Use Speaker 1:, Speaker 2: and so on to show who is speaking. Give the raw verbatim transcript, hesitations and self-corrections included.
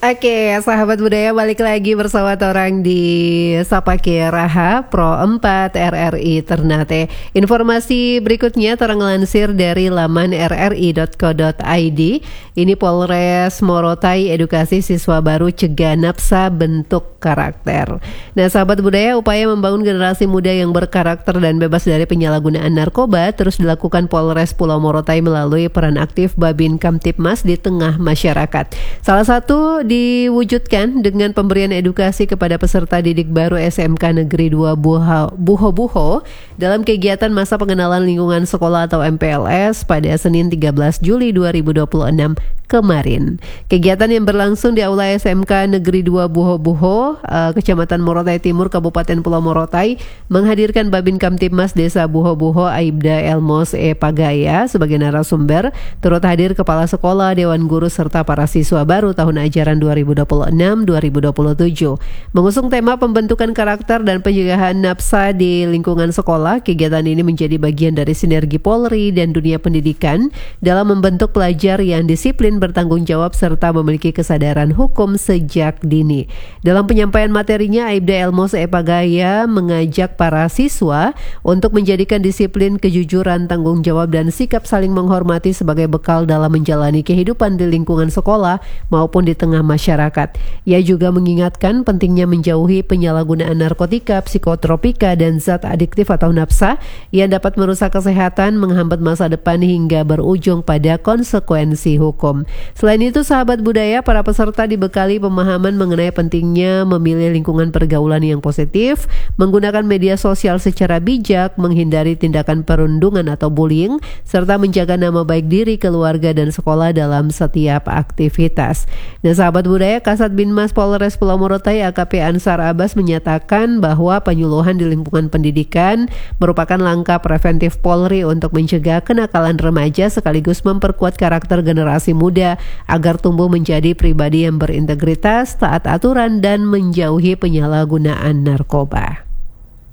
Speaker 1: Oke, sahabat budaya, balik lagi bersama orang di Sapa Raha Pro empat R R I Ternate. Informasi berikutnya terang lansir dari laman r r i dot co dot i d. Ini Polres Morotai edukasi siswa baru cegah nafsa bentuk karakter. Nah, sahabat budaya, upaya membangun generasi muda yang berkarakter dan bebas dari penyalahgunaan narkoba terus dilakukan Polres Pulau Morotai melalui peran aktif Babin Kamtipmas di tengah masyarakat. Salah satu di diwujudkan dengan pemberian edukasi kepada peserta didik baru S M K Negeri dua Buho-Buho dalam kegiatan masa pengenalan lingkungan sekolah atau M P L S pada Senin tiga belas Juli dua ribu dua puluh enam kemarin. Kegiatan yang berlangsung di Aula S M K Negeri dua Buho-Buho, uh, Kecamatan Morotai Timur, Kabupaten Pulau Morotai, menghadirkan Babin Kamtipmas Desa Buho-Buho Aibda Elmos E Pagaya sebagai narasumber. Turut hadir Kepala Sekolah, Dewan Guru, serta para siswa baru tahun ajaran dua ribu dua puluh enam dua ribu dua puluh tujuh. Mengusung tema pembentukan karakter dan pencegahan nafsa di lingkungan sekolah, kegiatan ini menjadi bagian dari sinergi Polri dan dunia pendidikan dalam membentuk pelajar yang disiplin, bertanggung jawab, serta memiliki kesadaran hukum sejak dini. Dalam penyampaian materinya, Aibda Elmos E Pagaya mengajak para siswa untuk menjadikan disiplin, kejujuran, tanggung jawab, dan sikap saling menghormati sebagai bekal dalam menjalani kehidupan di lingkungan sekolah maupun di tengah masyarakat. Ia juga mengingatkan pentingnya menjauhi penyalahgunaan narkotika, psikotropika, dan zat adiktif atau nafsa yang dapat merusak kesehatan, menghambat masa depan, hingga berujung pada konsekuensi hukum. Selain itu, sahabat budaya, para peserta dibekali pemahaman mengenai pentingnya memilih lingkungan pergaulan yang positif, menggunakan media sosial secara bijak, menghindari tindakan perundungan atau bullying, serta menjaga nama baik diri, keluarga, dan sekolah dalam setiap aktivitas. Nah, sahabat budaya, Kasat Binmas Polres Pulau Morotai A K P Ansar Abbas menyatakan bahwa penyuluhan di lingkungan pendidikan merupakan langkah preventif Polri untuk mencegah kenakalan remaja sekaligus memperkuat karakter generasi muda agar tumbuh menjadi pribadi yang berintegritas, taat aturan, dan menjauhi penyalahgunaan narkoba.